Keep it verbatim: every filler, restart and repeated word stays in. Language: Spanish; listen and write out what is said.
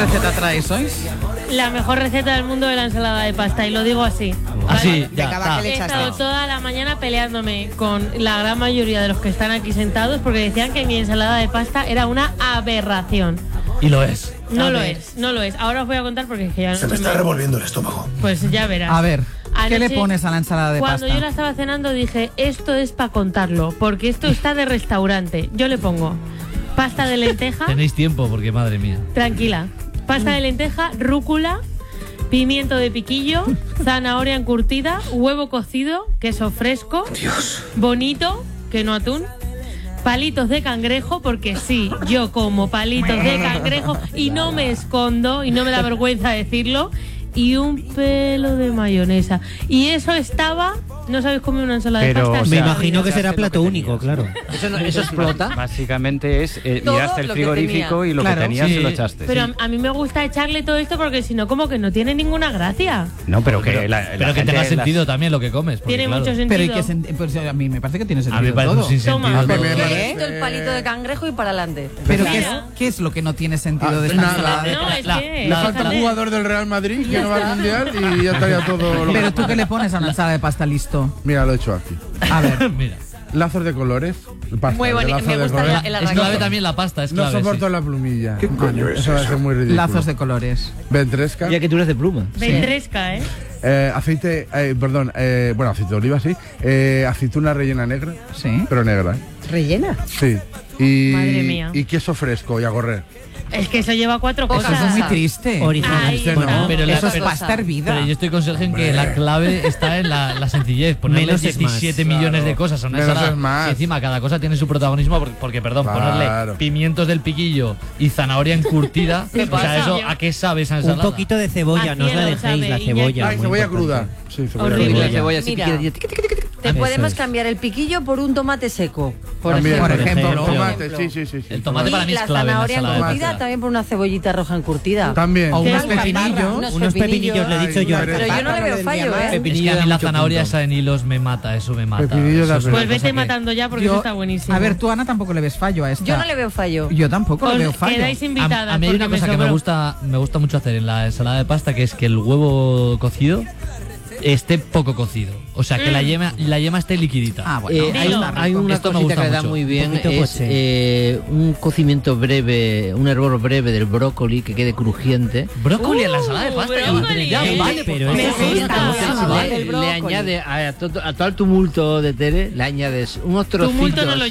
receta traes hoy? La mejor receta del mundo de la ensalada de pasta, y lo digo así. Así, ya, Venga, va, ¿qué le He echaste? estado toda la mañana peleándome con la gran mayoría de los que están aquí sentados porque decían que mi ensalada de pasta era una aberración. Y lo es. No A lo ver. es, no lo es. Ahora os voy a contar porque es que ya no Se me está revolviendo el estómago. Pues ya verás. A ver, ¿qué le Anoche, pones a la ensalada de Cuando pasta? yo la estaba cenando dije, esto es para contarlo, porque esto está de restaurante. Yo le pongo pasta de lenteja, Tenéis tiempo porque, madre mía. tranquila, pasta de lenteja, rúcula, pimiento de piquillo, zanahoria encurtida, huevo cocido, queso fresco, bonito, que no atún, palitos de cangrejo, porque sí, yo como palitos de cangrejo y no me escondo y no me da vergüenza decirlo, y un pelo de mayonesa. Y eso estaba... ¿No sabéis comer una ensalada Pero, de pasta? o Me sea, imagino que será echaste lo plato que único, tenías. claro. ¿Eso, no- eso explota? Básicamente es, eh, Todo miraste el lo que frigorífico tenía. y lo Claro. que tenías Sí. se lo echaste. Pero Sí. a mí me gusta echarle todo esto porque si no, como que no tiene ninguna gracia. No, pero que Pero, la, la pero que gente tenga las- sentido también lo que comes. porque, Tiene claro, mucho sentido. Pero ¿y qué sen- pues a mí me parece que tiene A mí me sentido parece todo. un sinsentido. Toma. todo. Yo Pero- he visto el palito de cangrejo y para adelante. Pero ¿qué es, Claro. ¿qué es lo que no tiene sentido Ah, de esta nada. ensalada de No, pasta? es La- que... Le falta un fíjate. jugador del Real Madrid que no va al Mundial y ya estaría todo... lo- Pero tú, ¿qué le pones a una ensalada de pasta listo? Mira, lo he hecho aquí. A ver, Mira, Lazos de colores. Pasta, Muy de bonito, lazos me de gusta colores. el es arranque. clave también la pasta, es No clave. soporto sí. la plumilla. ¿Qué coño es Eso va a ser muy ridículo. lazos de colores. Ventresca. Ya que tú eres de pluma. Ventresca, ¿eh? Eh, aceite, eh, perdón, eh, bueno, aceite de oliva, sí. Eh, aceituna rellena negra, Sí. pero negra, ¿eh? ¿Rellena? Sí. Y, Madre mía. y queso fresco y a correr. Es que eso lleva cuatro Poca Eso cosas. es muy Cosa. triste. Original. Ay, Este no. no. Pero la- Eso es pero- pasta hervida. Pero yo estoy con Sergio en que la clave está en la, la sencillez. Ponerle Menos es más. diecisiete millones de cosas a una Menos ensalada. es más. Y encima cada cosa tiene su protagonismo porque, porque, perdón, Claro. ponerle pimientos del piquillo y zanahoria encurtida. ¿Qué O sea, pasa? eso, ¿a qué sabe esa Un ensalada? poquito de cebolla, A no os la cielo dejéis, sabe, la Iñaki. cebolla. Ay, muy cebolla importante. cruda. Sí, cebolla Horrible. cruda. Cebolla, cebolla, así Mira. piquilla. Te Eso podemos es. cambiar el piquillo por un tomate seco. Por También, ejemplo. por ejemplo, los Por tomates, sí, sí, sí. sí. El tomate Y para mí es la clave en la zanahoria ensalada de encurtida pasta. también por una cebollita roja encurtida. También. O Qué unos alcaparra, pepinillos. unos Unos pepinillos, le he dicho yo. Pero Pero yo no le veo fallo, ¿eh? Es Pepinillo que a de mí la mucho zanahoria punto. esa en hilos me mata, eso me mata. Pepinillo Eso de es una Pues cosa vete que- matando ya porque Yo- eso está buenísimo. A ver, tú, Ana, tampoco le ves fallo a esta. Yo no le veo fallo. Yo tampoco le veo Os fallo. quedáis A, invitadas. a mí hay una porque cosa que me sobró. gusta, me gusta mucho hacer en la ensalada de pasta, que es que el huevo cocido esté poco cocido. O sea, que la yema, la yema esté liquidita. Ah, bueno. Eh, eso hay, Dilo. está un- hay rico. una Esto me cosita gusta que le da mucho. muy bien, Un poquito es poche. eh, un cocimiento breve, un hervor breve del brócoli que quede crujiente. Brócoli en la ensalada de pasta. ya- brócoli, ya, ¿eh? vale, por Pero favor. Me eso sí, gusta. entonces Ah, le, el le brócoli. añade a, to- a todo el tumulto de Tere, le añades unos trocitos. Tumulto no lo